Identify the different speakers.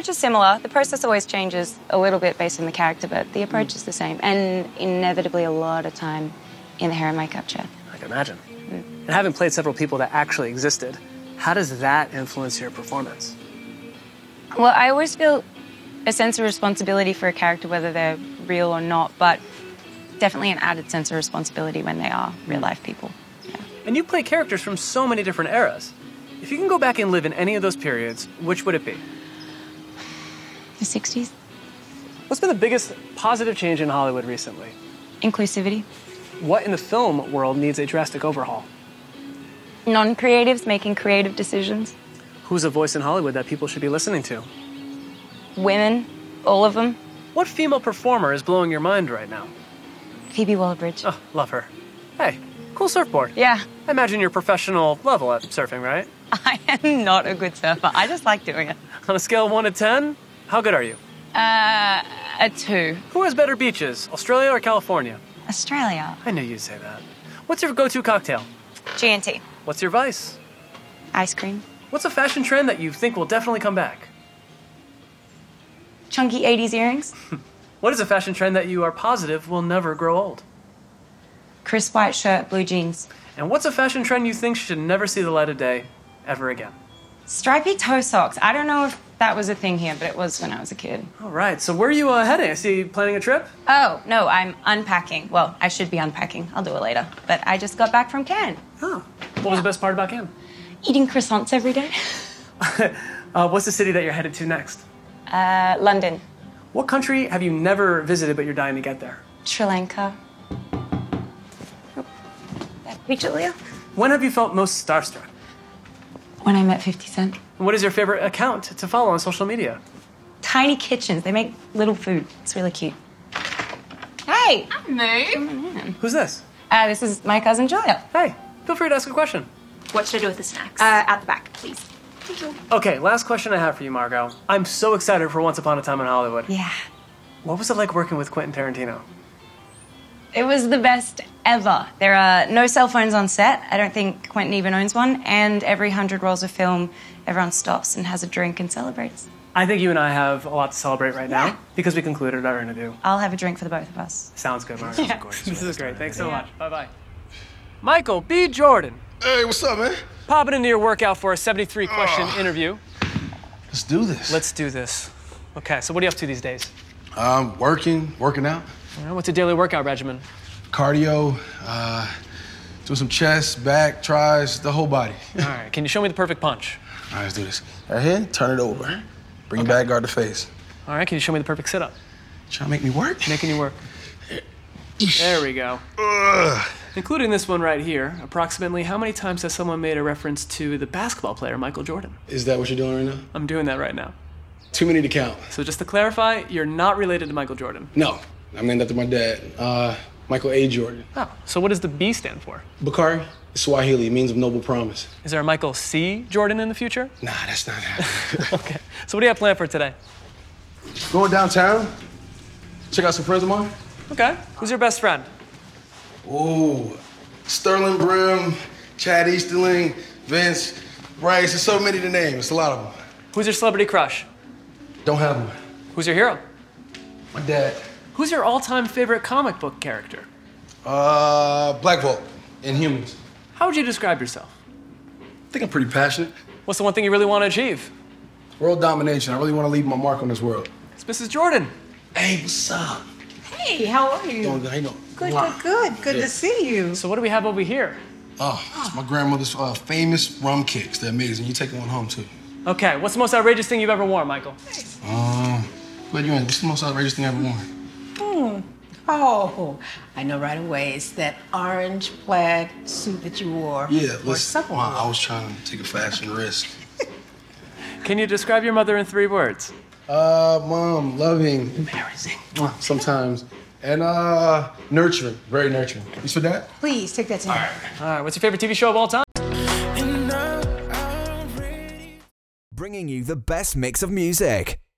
Speaker 1: approach is similar. The process always changes a little bit based on the character, but the approach is the same. And inevitably a lot of time in the hair and makeup chair.
Speaker 2: I can imagine. And having played several people that actually existed, how does that influence your performance?
Speaker 1: Well, I always feel a sense of responsibility for a character, whether they're real or not, but definitely an added sense of responsibility when they are real-life people. Yeah.
Speaker 2: And you play characters from so many different eras. If you can go back and live in any of those periods, which would it be?
Speaker 1: The 60s.
Speaker 2: What's been the biggest positive change in Hollywood recently?
Speaker 1: Inclusivity.
Speaker 2: What in the film world needs a drastic overhaul?
Speaker 1: Non-creatives making creative decisions.
Speaker 2: Who's a voice in Hollywood that people should be listening to?
Speaker 1: Women, all of them.
Speaker 2: What female performer is blowing your mind right now?
Speaker 1: Phoebe Waller-Bridge.
Speaker 2: Oh, love her. Hey, cool surfboard.
Speaker 1: Yeah.
Speaker 2: I imagine you're professional level at surfing, right?
Speaker 1: I am not a good surfer. I just like doing it.
Speaker 2: On a scale of 1 to 10, how good are you?
Speaker 1: A 2.
Speaker 2: Who has better beaches, Australia or California?
Speaker 1: Australia.
Speaker 2: I knew you'd say that. What's your go-to cocktail?
Speaker 1: G&T.
Speaker 2: What's your vice?
Speaker 1: Ice cream.
Speaker 2: What's a fashion trend that you think will definitely come back?
Speaker 1: Chunky 80s earrings.
Speaker 2: What is a fashion trend that you are positive will never grow old?
Speaker 1: Crisp white shirt, blue jeans.
Speaker 2: And what's a fashion trend you think should never see the light of day ever again?
Speaker 1: Stripy toe socks. I don't know if that was a thing here, but it was when I was a kid.
Speaker 2: All right, so where are you heading? I see you planning a trip?
Speaker 1: Oh, no, I'm unpacking. Well, I should be unpacking. I'll do it later. But I just got back from Cannes.
Speaker 2: Oh, what was the best part about Cannes?
Speaker 1: Eating croissants every day.
Speaker 2: What's the city that you're headed to next?
Speaker 1: London.
Speaker 2: What country have you never visited but you're dying to get there?
Speaker 1: Sri Lanka. Oh, that picture, Leah?
Speaker 2: When have you felt most starstruck?
Speaker 1: When I met 50 Cent.
Speaker 2: And what is your favorite account to follow on social media?
Speaker 1: Tiny kitchens. They make little food. It's really cute. Hey!
Speaker 3: I'm Moo.
Speaker 1: Come on in.
Speaker 2: Who's this?
Speaker 1: This is my cousin Julia.
Speaker 2: Hey, feel free to ask a question.
Speaker 3: What should I do with the snacks?
Speaker 1: At the back, please.
Speaker 3: Thank you.
Speaker 2: Okay, last question I have for you, Margot. I'm so excited for Once Upon a Time in Hollywood.
Speaker 1: Yeah.
Speaker 2: What was it like working with Quentin Tarantino?
Speaker 1: It was the best ever. There are no cell phones on set. I don't think Quentin even owns one. And every 100 rolls of film, everyone stops and has a drink and celebrates.
Speaker 2: I think you and I have a lot to celebrate right now because we concluded our interview.
Speaker 1: I'll have a drink for the both of us.
Speaker 2: Sounds good, Margot.
Speaker 1: Yeah.
Speaker 2: This is great. Thanks so much. Bye-bye. Michael B. Jordan.
Speaker 4: Hey, what's up, man?
Speaker 2: Popping into your workout for a 73-question interview.
Speaker 4: Let's do this.
Speaker 2: Let's do this. Okay, so what are you up to these days?
Speaker 4: Working out.
Speaker 2: All right, what's a daily workout regimen?
Speaker 4: Cardio, do some chest, back, tries, the whole body.
Speaker 2: All right, can you show me the perfect punch?
Speaker 4: All right, let's do this. Right here, turn it over. Bring it back, guard the face.
Speaker 2: All right, can you show me the perfect sit-up?
Speaker 4: Trying to make me work?
Speaker 2: Making you work. There we go. Including this one right here, approximately how many times has someone made a reference to the basketball player Michael Jordan?
Speaker 4: Is that what you're doing right now?
Speaker 2: I'm doing that right now.
Speaker 4: Too many to count.
Speaker 2: So just to clarify, you're not related to Michael Jordan.
Speaker 4: No, I'm named after my dad, Michael A. Jordan.
Speaker 2: Oh, so what does the B stand for?
Speaker 4: Bakari, Swahili, means of noble promise.
Speaker 2: Is there a Michael C. Jordan in the future?
Speaker 4: Nah, that's not happening.
Speaker 2: Okay, so what do you have planned for today?
Speaker 4: Going downtown, check out some friends of mine.
Speaker 2: Okay, who's your best friend?
Speaker 4: Ooh, Sterling Brim, Chad Easterling, Vince, Bryce. There's so many to name. It's a lot of them.
Speaker 2: Who's your celebrity crush?
Speaker 4: Don't have one.
Speaker 2: Who's your hero?
Speaker 4: My dad.
Speaker 2: Who's your all-time favorite comic book character?
Speaker 4: Black Bolt, Inhumans.
Speaker 2: How would you describe yourself?
Speaker 4: I think I'm pretty passionate.
Speaker 2: What's the one thing you really want to achieve?
Speaker 4: World domination. I really want to leave my mark on this world.
Speaker 2: It's Mrs. Jordan.
Speaker 4: Hey, what's up?
Speaker 3: Hey, how are you?
Speaker 4: Doing good. How you doing?
Speaker 3: Good to see you.
Speaker 2: So what do we have over here?
Speaker 4: Oh, it's my grandmother's famous rum cakes. They're amazing. You take one home, too.
Speaker 2: Okay, what's the most outrageous thing you've ever worn, Michael?
Speaker 4: Glad you in. What's the most outrageous thing I ever worn?
Speaker 3: Oh, I know right away. It's that orange plaid suit that you wore.
Speaker 4: Yeah,
Speaker 3: for
Speaker 4: listen,
Speaker 3: supper.
Speaker 4: I was trying to take a fashion risk.
Speaker 2: Can you describe your mother in 3 words?
Speaker 4: Mom, loving, embarrassing, sometimes, and nurturing, very nurturing. You for that?
Speaker 3: Please take that to me.
Speaker 2: All right, what's your favorite TV show of all time?
Speaker 5: Bringing you the best mix of music.